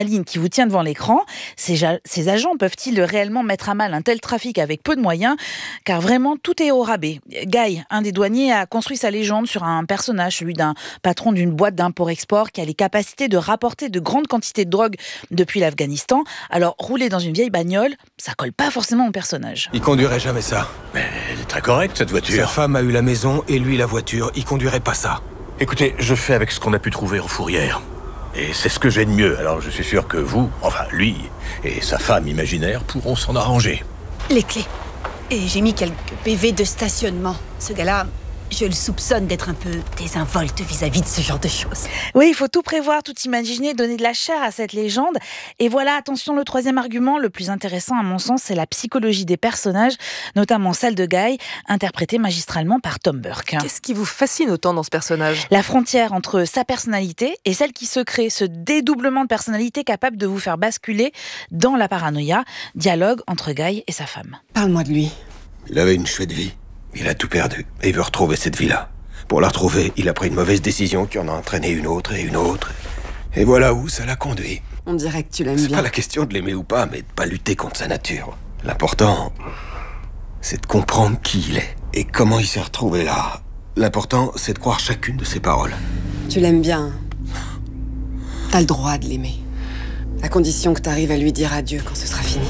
ligne qui vous tient devant l'écran, ces agents peuvent-ils réellement mettre à mal un tel trafic avec peu de moyens ? Car vraiment, tout est au rabais. Guy, un des douaniers, a construit sa légende sur un personnage, celui d'un patron d'une boîte d'import-export qui a les capacités de rapporter de grandes quantités de drogue depuis l'Afghanistan. Alors, rouler dans une vieille bagnole, ça colle pas forcément au personnage. Il conduirait jamais ça. Mais elle est très correcte, cette voiture. Sa femme a eu la maison et lui la voiture. Il conduirait pas ça. Écoutez, je fais avec ce qu'on a pu trouver en fourrière. Et c'est ce que j'ai de mieux. Alors je suis sûr que vous, enfin lui et sa femme imaginaire pourront s'en arranger. Les clés. Et j'ai mis quelques PV de stationnement. Ce gars-là, je le soupçonne d'être un peu désinvolte vis-à-vis de ce genre de choses. Oui, il faut tout prévoir, tout imaginer, donner de la chair à cette légende. Et voilà, attention, le troisième argument, le plus intéressant à mon sens, c'est la psychologie des personnages, notamment celle de Guy, interprétée magistralement par Tom Burke. Qu'est-ce qui vous fascine autant dans ce personnage ? La frontière entre sa personnalité et celle qui se crée, ce dédoublement de personnalité capable de vous faire basculer dans la paranoïa. Dialogue entre Guy et sa femme. Parle-moi de lui. Il avait une chouette vie. Il a tout perdu et il veut retrouver cette vie-là. Pour la retrouver, il a pris une mauvaise décision qui en a entraîné une autre et une autre. Et voilà où ça l'a conduit. On dirait que tu l'aimes C'est bien. pas la question de l'aimer ou pas, mais de pas lutter contre sa nature. L'important, c'est de comprendre qui il est et comment il s'est retrouvé là. L'important, c'est de croire chacune de ses paroles. Tu l'aimes bien. T'as le droit de l'aimer. À condition que t'arrives à lui dire adieu quand ce sera fini.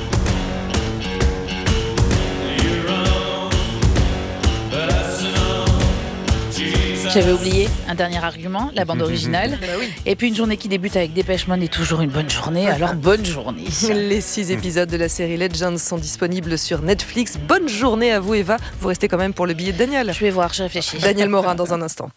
J'avais oublié un dernier argument, la bande originale. Et puis une journée qui débute avec Dépêche Mode est toujours une bonne journée, alors bonne journée. Les 6 épisodes de la série Legends sont disponibles sur Netflix. Bonne journée à vous, Eva. Vous restez quand même pour le billet de Daniel. Je vais voir, je réfléchis. Daniel Morin dans un instant.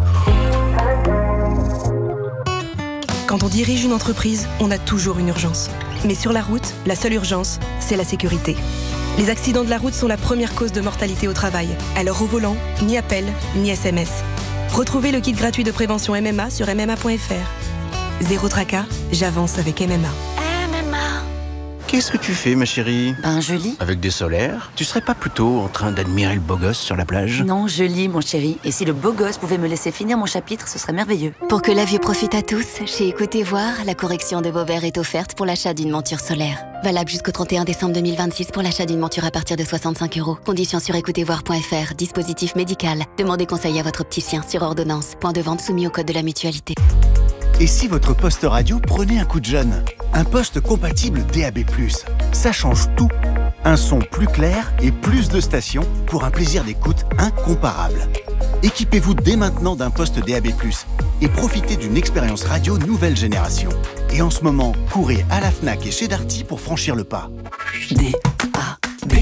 Quand on dirige une entreprise, on a toujours une urgence. Mais sur la route, la seule urgence, c'est la sécurité. Les accidents de la route sont la première cause de mortalité au travail. Alors au volant, ni appel, ni SMS. Retrouvez le kit gratuit de prévention MMA sur MMA.fr. Zéro tracas, j'avance avec MMA. Qu'est-ce que tu fais, ma chérie ? Ben, je lis. Avec des solaires ? Tu serais pas plutôt en train d'admirer le beau gosse sur la plage ? Non, je lis, mon chéri. Et si le beau gosse pouvait me laisser finir mon chapitre, ce serait merveilleux. Pour que la vue profite à tous, chez Écoutez Voir, la correction de vos verres est offerte pour l'achat d'une monture solaire. Valable jusqu'au 31 décembre 2026 pour l'achat d'une monture à partir de 65 €. Conditions sur écoutezvoir.fr. Dispositif médical. Demandez conseil à votre opticien sur ordonnance. Point de vente soumis au code de la mutualité. Et si votre poste radio prenait un coup de jeune ? Un poste compatible DAB+. Ça change tout. Un son plus clair et plus de stations pour un plaisir d'écoute incomparable. Équipez-vous dès maintenant d'un poste DAB+, et profitez d'une expérience radio nouvelle génération. Et en ce moment, courez à la Fnac et chez Darty pour franchir le pas. DAB+.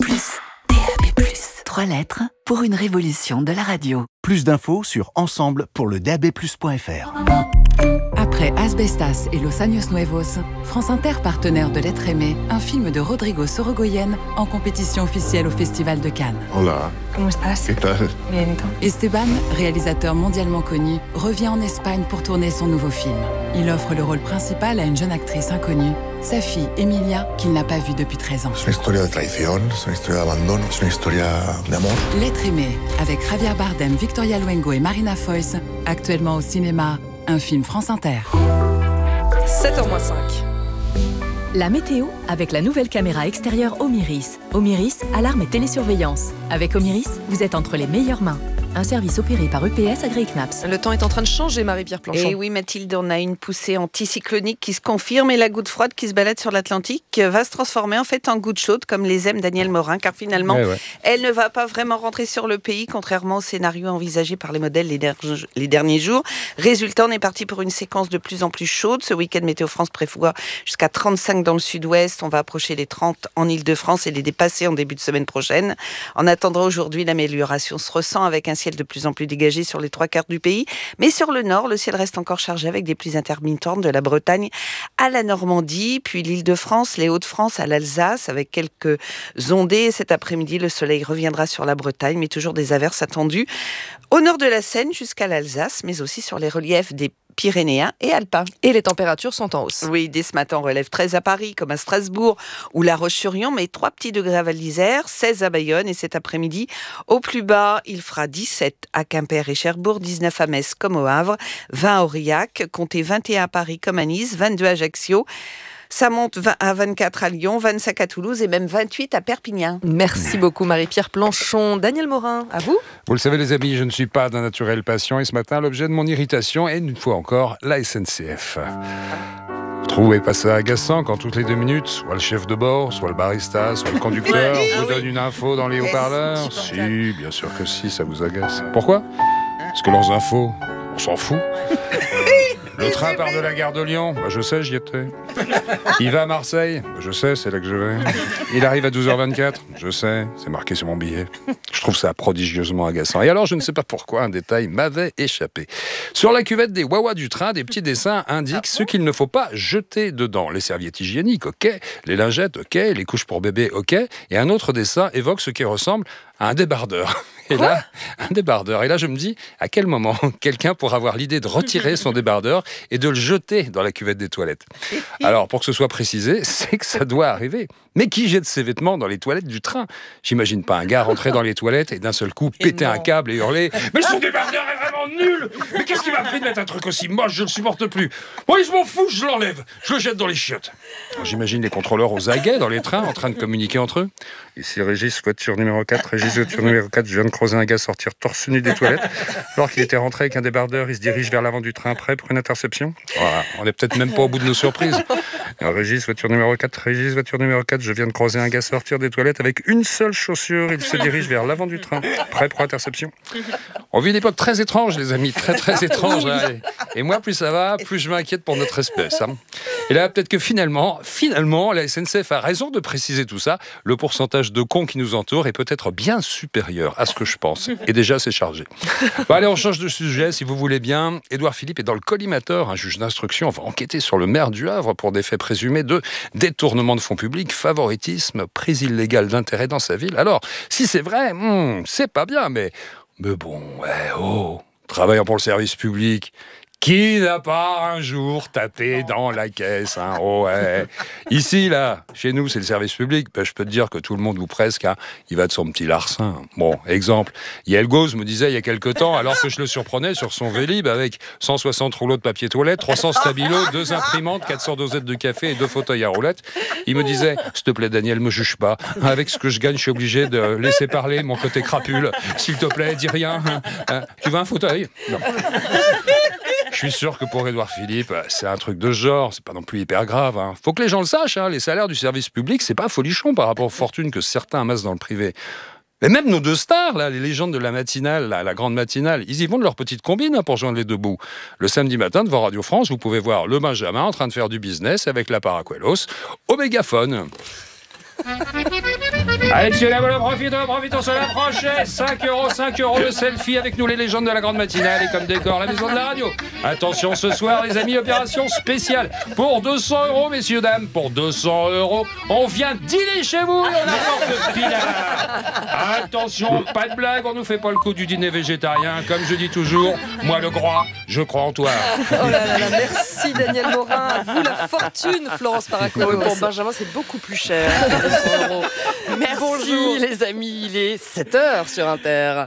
3 lettres pour une révolution de la radio. Plus d'infos sur ensemble pour le dabplus.fr. Après Asbestas et Los Años Nuevos, France Inter, partenaire de L'être aimé, un film de Rodrigo Sorogoyen en compétition officielle au Festival de Cannes. Hola. ¿Cómo estás? ¿Qué tal? Bien, ¿y tú? Esteban, réalisateur mondialement connu, revient en Espagne pour tourner son nouveau film. Il offre le rôle principal à une jeune actrice inconnue, sa fille Emilia, qu'il n'a pas vue depuis 13 ans. Es una historia de traición, es una historia de abandono, es una historia de amor. L'être aimé, avec Javier Bardem, Victoria Luengo et Marina Foïs, actuellement au cinéma, un film France Inter. 7h-5. La météo avec la nouvelle caméra extérieure Omiris. Omiris, alarme et télésurveillance. Avec Omiris, vous êtes entre les meilleures mains. Un service opéré par EPS AgriKnaps. Le temps est en train de changer, Marie-Pierre Planchon. Et oui, Mathilde, on a une poussée anticyclonique qui se confirme et la goutte froide qui se balade sur l'Atlantique va se transformer en fait en goutte chaude, comme les aime Daniel Morin, car finalement, elle ne va pas vraiment rentrer sur le pays, contrairement au scénario envisagé par les modèles les derniers jours. Résultat, on est parti pour une séquence de plus en plus chaude. Ce week-end, Météo France prévoit jusqu'à 35 dans le sud-ouest. On va approcher les 30 en Ile-de-France et les dépasser en début de semaine prochaine. En attendant, aujourd'hui, l'amélioration se ressent avec un ciel de plus en plus dégagé sur les 3/4 du pays. Mais sur le nord, le ciel reste encore chargé avec des pluies intermittentes de la Bretagne à la Normandie, puis l'Île-de-France, les Hauts-de-France à l'Alsace avec quelques ondées. Cet après-midi, le soleil reviendra sur la Bretagne, mais toujours des averses attendues au nord de la Seine jusqu'à l'Alsace, mais aussi sur les reliefs des pyrénéens et alpins. Et les températures sont en hausse. Oui, dès ce matin, on relève 13 à Paris, comme à Strasbourg ou La Roche-sur-Yon, mais 3 petits degrés à Val-d'Isère, 16 à Bayonne, et cet après-midi, au plus bas, il fera 17 à Quimper et Cherbourg, 19 à Metz comme au Havre, 20 à Aurillac, comptez 21 à Paris comme à Nice, 22 à Ajaccio. Ça monte à 24 à Lyon, 25 à Toulouse et même 28 à Perpignan. Merci beaucoup Marie-Pierre Planchon. Daniel Morin, à vous. Vous le savez les amis, je ne suis pas d'un naturel patient et ce matin, l'objet de mon irritation est une fois encore la SNCF. Vous trouvez pas ça agaçant quand toutes les 2 minutes, soit le chef de bord, soit le barista, soit le conducteur vous donne une info dans les haut-parleurs ? Si, bien sûr que si, ça vous agace. Pourquoi ? Parce que leurs infos, on s'en fout. Le train part de la gare de Lyon, je sais, j'y étais. Il va à Marseille, je sais, c'est là que je vais. Il arrive à 12h24, je sais, c'est marqué sur mon billet. Je trouve ça prodigieusement agaçant. Et alors, je ne sais pas pourquoi, un détail m'avait échappé. Sur la cuvette des wawas du train, des petits dessins indiquent ce qu'il ne faut pas jeter dedans. Les serviettes hygiéniques, ok. Les lingettes, ok. Les couches pour bébé, ok. Et un autre dessin évoque ce qui ressemble à un débardeur. Et là, un débardeur. Et là, je me dis, à quel moment quelqu'un pourra avoir l'idée de retirer son débardeur et de le jeter dans la cuvette des toilettes ? Alors, pour que ce soit précisé, c'est que ça doit arriver. Mais qui jette ses vêtements dans les toilettes du train ? J'imagine pas un gars rentrer dans les toilettes et d'un seul coup péter un câble et hurler « Mais son débardeur est vraiment nul ! Mais qu'est-ce qui m'a pris de mettre un truc aussi moche ? Je ne le supporte plus ! Bon, je m'en fous, je l'enlève ! Je le jette dans les chiottes !» Alors, j'imagine les contrôleurs aux aguets dans les trains en train de communiquer entre eux. Ici Régis, voiture numéro 4. Régis, voiture numéro 4. Je viens de croiser un gars sortir torse nu des toilettes. Alors qu'il était rentré avec un débardeur, il se dirige vers l'avant du train prêt pour une interception. Voilà, on n'est peut-être même pas au bout de nos surprises. Alors, Régis, voiture numéro 4. Régis, voiture numéro 4. Je viens de croiser un gars sortir des toilettes avec une seule chaussure. Il se dirige vers l'avant du train, prêt pour interception. On vit une époque très étrange, les amis, très très étrange. Hein. Et moi, plus ça va, plus je m'inquiète pour notre espèce. Hein. Et là, peut-être que finalement, la SNCF a raison de préciser tout ça. Le pourcentage de cons qui nous entourent est peut-être bien supérieur à ce que je pense. Et déjà, c'est chargé. Bon, allez, on change de sujet, si vous voulez bien. Édouard Philippe est dans le collimateur. Un juge d'instruction va enquêter sur le maire du Havre pour des faits présumés de détournement de fonds publics, favoritisme, prise illégale d'intérêt dans sa ville. Alors, si c'est vrai, c'est pas bien, mais bon, travaillant pour le service public... Qui n'a pas un jour tapé dans la caisse, hein ? Oh ouais. Ici, là, chez nous, c'est le service public. Ben, je peux te dire que tout le monde, ou presque, hein, il va de son petit larcin. Bon, exemple, Yael Gauze me disait il y a quelque temps, alors que je le surprenais sur son Vélib avec 160 rouleaux de papier toilette, 300 stabilos, 2 imprimantes, 400 dosettes de café et 2 fauteuils à roulettes. Il me disait, s'il te plaît, Daniel, me juge pas. Avec ce que je gagne, je suis obligé de laisser parler mon côté crapule. S'il te plaît, dis rien. Tu veux un fauteuil ? Non. Je suis sûr que pour Édouard Philippe, c'est un truc de genre, c'est pas non plus hyper grave. Hein. Faut que les gens le sachent, hein, les salaires du service public, c'est pas folichon par rapport aux fortunes que certains amassent dans le privé. Mais même nos 2 stars, là, les légendes de la matinale, la grande matinale, ils y vont de leur petite combine pour joindre les 2 bouts. Le samedi matin, devant Radio France, vous pouvez voir le Benjamin en train de faire du business avec la Paracuelos au mégaphone. Allez, monsieur, là, voilà, profitons, se l'approcher. 5 € le selfie avec nous, les légendes de la grande matinale, et comme décor, la maison de la radio. Attention, ce soir, les amis, opération spéciale. Pour 200 €, messieurs, dames, pour 200 €, on vient dîner chez vous et on apporte pinard. Attention, pas de blague, on nous fait pas le coup du dîner végétarien. Comme je dis toujours, moi, le gras, je crois en toi. Oh là là, merci Daniel Morin. À vous la fortune, Florence Paracuelos. Pour Benjamin, c'est beaucoup plus cher. 200 €. Merci. Bonjour les amis, il est 7h sur Inter.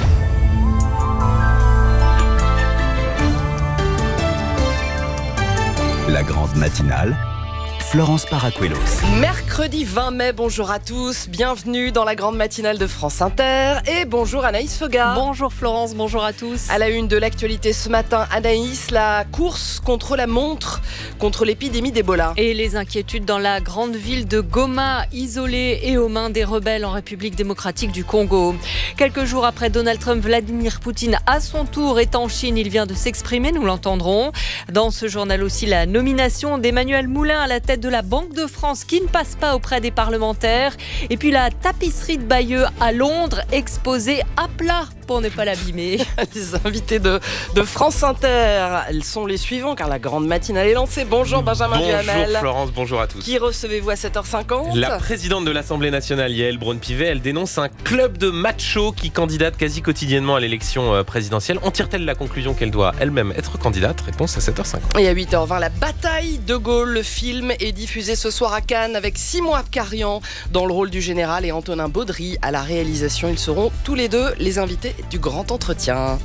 La grande matinale, Florence Paracuelos. Mercredi 20 mai, bonjour à tous, bienvenue dans la grande matinale de France Inter et bonjour Anaïs Feuga. Bonjour Florence, bonjour à tous. À la une de l'actualité ce matin, Anaïs, la course contre la montre, contre l'épidémie d'Ebola. Et les inquiétudes dans la grande ville de Goma, isolée et aux mains des rebelles en République démocratique du Congo. Quelques jours après Donald Trump, Vladimir Poutine à son tour est en Chine, il vient de s'exprimer, nous l'entendrons. Dans ce journal aussi, la nomination d'Emmanuel Moulin à la tête de la Banque de France qui ne passe pas auprès des parlementaires. Et puis la tapisserie de Bayeux à Londres exposée à plat pour ne pas l'abîmer. Les invités de France Inter, elles sont les suivants car la grande matinale est lancée. Bonjour Benjamin Duhamel. Bonjour Florence, bonjour à tous. Qui recevez-vous à 7h50 ? La présidente de l'Assemblée nationale, Yael Braun-Pivet, elle dénonce un club de machos qui candidate quasi quotidiennement à l'élection présidentielle. En tire-t-elle la conclusion qu'elle doit elle-même être candidate ? Réponse à 7h50. Et à 8h20, la bataille de Gaulle. Le film est diffusé ce soir à Cannes avec Simon Abkarian dans le rôle du général et Antonin Baudry à la réalisation. Ils seront tous les deux les invités du grand entretien.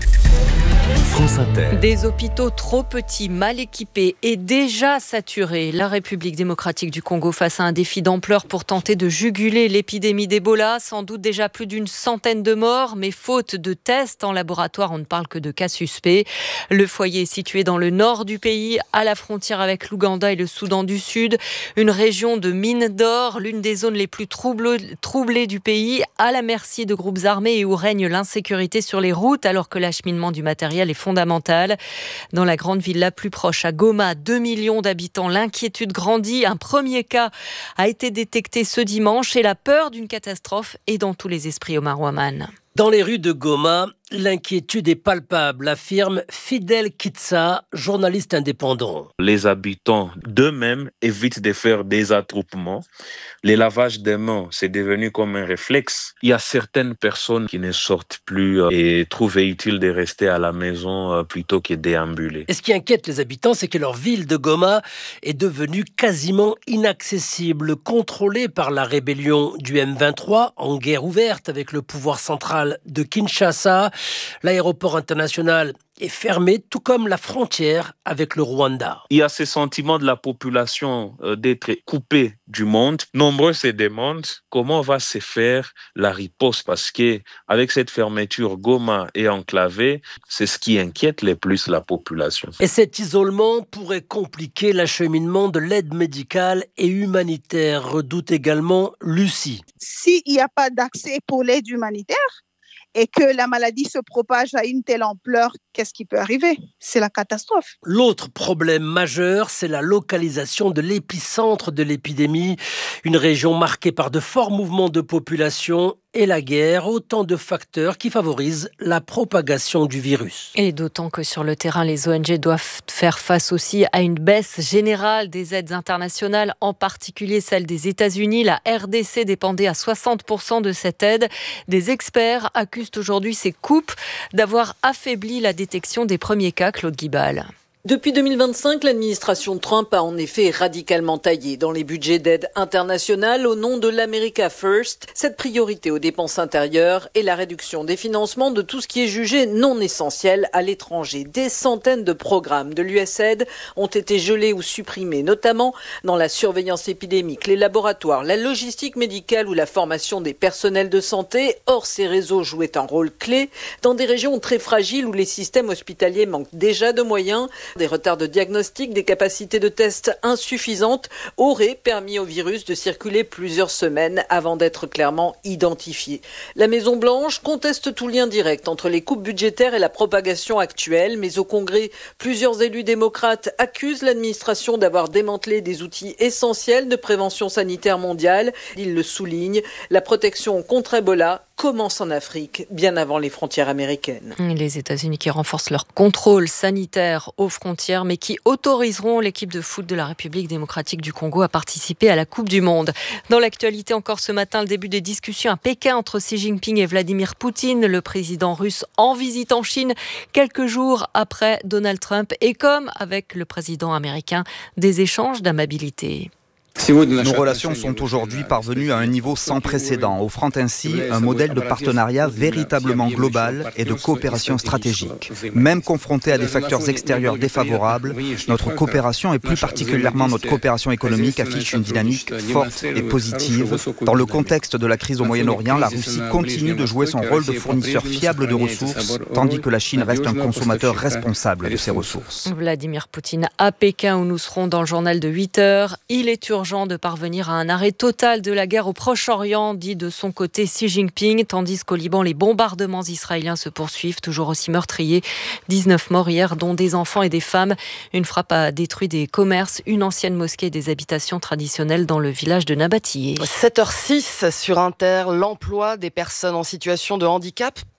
France Inter. Des hôpitaux trop petits, mal équipés et déjà saturés. La République démocratique du Congo face à un défi d'ampleur pour tenter de juguler l'épidémie d'Ebola. Sans doute déjà plus d'une centaine de morts, mais faute de tests en laboratoire, on ne parle que de cas suspects. Le foyer est situé dans le nord du pays, à la frontière avec l'Ouganda et le Soudan du Sud. Une région de mines d'or, l'une des zones les plus troublées du pays, à la merci de groupes armés et où règne l'insécurité sur les routes alors que l'acheminement du matériel est fondamental. Dans la grande ville la plus proche, à Goma, 2 millions d'habitants, l'inquiétude grandit. Un premier cas a été détecté ce dimanche et la peur d'une catastrophe est dans tous les esprits, Omar Ouaman. Dans les rues de Goma, l'inquiétude est palpable, affirme Fidel Kitsa, journaliste indépendant. Les habitants d'eux-mêmes évitent de faire des attroupements. Les lavages des mains, c'est devenu comme un réflexe. Il y a certaines personnes qui ne sortent plus et trouvent utile de rester à la maison plutôt que déambuler. Et ce qui inquiète les habitants, c'est que leur ville de Goma est devenue quasiment inaccessible, contrôlée par la rébellion du M23, en guerre ouverte avec le pouvoir central de Kinshasa. L'aéroport international est fermé, tout comme la frontière avec le Rwanda. Il y a ce sentiment de la population d'être coupée du monde. Nombreux se demandent comment va se faire la riposte parce que avec cette fermeture, Goma est enclavée. C'est ce qui inquiète le plus la population. Et cet isolement pourrait compliquer l'acheminement de l'aide médicale et humanitaire, redoute également Lucie. S'il n'y a pas d'accès pour l'aide humanitaire, et que la maladie se propage à une telle ampleur, qu'est-ce qui peut arriver ? C'est la catastrophe. L'autre problème majeur, c'est la localisation de l'épicentre de l'épidémie, une région marquée par de forts mouvements de population et la guerre, autant de facteurs qui favorisent la propagation du virus. Et d'autant que sur le terrain, les ONG doivent faire face aussi à une baisse générale des aides internationales, en particulier celle des États-Unis. La RDC dépendait à 60% de cette aide. Des experts accusent aujourd'hui ces coupes d'avoir affaibli la détection des premiers cas. Claude Guibal. Depuis 2025, l'administration Trump a en effet radicalement taillé dans les budgets d'aide internationale au nom de l'America First, cette priorité aux dépenses intérieures et la réduction des financements de tout ce qui est jugé non essentiel à l'étranger. Des centaines de programmes de l'USAID ont été gelés ou supprimés, notamment dans la surveillance épidémique, les laboratoires, la logistique médicale ou la formation des personnels de santé. Or, ces réseaux jouaient un rôle clé dans des régions très fragiles où les systèmes hospitaliers manquent déjà de moyens. Des retards de diagnostic, des capacités de tests insuffisantes auraient permis au virus de circuler plusieurs semaines avant d'être clairement identifié. La Maison-Blanche conteste tout lien direct entre les coupes budgétaires et la propagation actuelle, mais au Congrès, plusieurs élus démocrates accusent l'administration d'avoir démantelé des outils essentiels de prévention sanitaire mondiale. Ils le soulignent, la protection contre Ebola commence en Afrique, bien avant les frontières américaines. Les États-Unis qui renforcent leur contrôle sanitaire aux frontières, mais qui autoriseront l'équipe de foot de la République démocratique du Congo à participer à la Coupe du Monde. Dans l'actualité encore ce matin, le début des discussions à Pékin entre Xi Jinping et Vladimir Poutine, le président russe en visite en Chine, quelques jours après Donald Trump, et comme avec le président américain, des échanges d'amabilité. Nos relations sont aujourd'hui parvenues à un niveau sans précédent, offrant ainsi un modèle de partenariat véritablement global et de coopération stratégique. Même confronté à des facteurs extérieurs défavorables, notre coopération et plus particulièrement notre coopération économique affiche une dynamique forte et positive. Dans le contexte de la crise au Moyen-Orient, la Russie continue de jouer son rôle de fournisseur fiable de ressources, tandis que la Chine reste un consommateur responsable de ces ressources. Vladimir Poutine à Pékin, où nous serons dans le journal de 8h. Il est urgent de parvenir à un arrêt total de la guerre au Proche-Orient, dit de son côté Xi Jinping, tandis qu'au Liban, les bombardements israéliens se poursuivent, toujours aussi meurtriers. 19 morts hier, dont des enfants et des femmes. Une frappe a détruit des commerces, une ancienne mosquée et des habitations traditionnelles dans le village de Nabatillé. 7h06 sur Inter, l'emploi des personnes en situation de handicap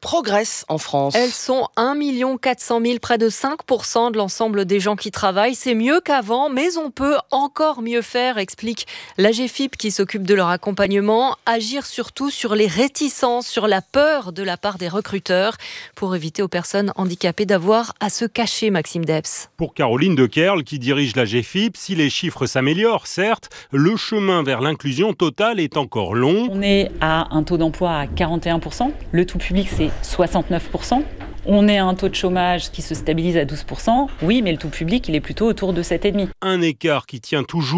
progressent en France. Elles sont 1 400 000, près de 5% de l'ensemble des gens qui travaillent. C'est mieux qu'avant, mais on peut encore mieux faire, explique l'AGEFIP qui s'occupe de leur accompagnement. Agir surtout sur les réticences, sur la peur de la part des recruteurs, pour éviter aux personnes handicapées d'avoir à se cacher, Maxime Debs. Pour Caroline Dekerle, qui dirige l'AGEFIP, si les chiffres s'améliorent, certes, le chemin vers l'inclusion totale est encore long. On est à un taux d'emploi à 41%. Le tout public, c'est 69%. On est à un taux de chômage qui se stabilise à 12%. Oui, mais le tout public, il est plutôt autour de 7,5%. Un écart qui tient toujours